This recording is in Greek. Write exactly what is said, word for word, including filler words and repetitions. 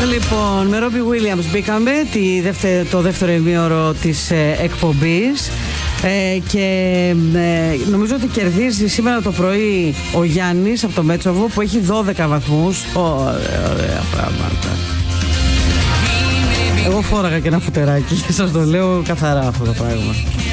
Λοιπόν, με Ρόμπι Βίλιαμς μπήκαμε τη δεύτερη, το δεύτερο ημίωρο της ε, εκπομπής ε, και ε, νομίζω ότι κερδίζει σήμερα το πρωί ο Γιάννης από το Μέτσοβο που έχει δώδεκα βαθμούς. Ωραία, ωραία πράγματα. Εγώ φόραγα και ένα φουτεράκι, σας το λέω καθαρά αυτό το πράγμα.